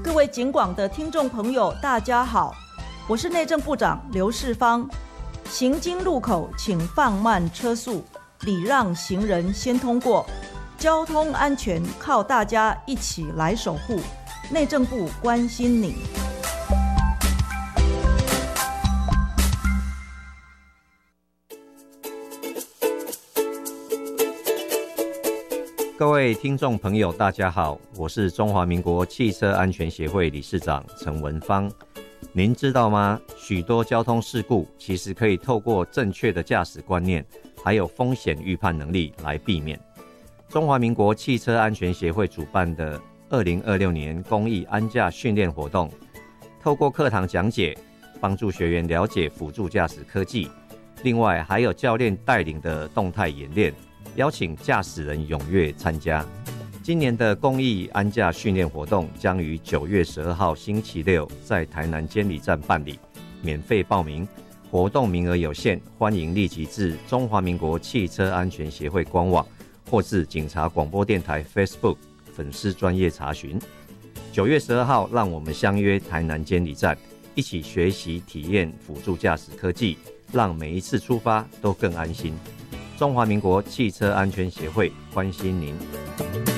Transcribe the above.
各位警广的听众朋友，大家好，我是内政部长刘世芳。行经路口请放慢车速，礼让行人先通过。交通安全靠大家一起来守护，内政部关心你。 各位听众朋友大家好，我是中华民国汽车安全协会理事长陈文芳。您知道吗？许多交通事故其实可以透过正确的驾驶观念还有风险预判能力来避免。中华民国汽车安全协会主办的2026年公益安驾训练活动，透过课堂讲解帮助学员了解辅助驾驶科技，另外还有教练带领的动态演练，邀请驾驶人踊跃参加。今年的公益安驾训练活动将于9月12号星期六在台南监理站办理，免费报名，活动名额有限，欢迎立即至中华民国汽车安全协会官网或至警察广播电台 Facebook 粉丝专页查询。9月12号，让我们相约台南监理站，一起学习体验辅助驾驶科技，让每一次出发都更安心。中华民国汽车安全协会关心您。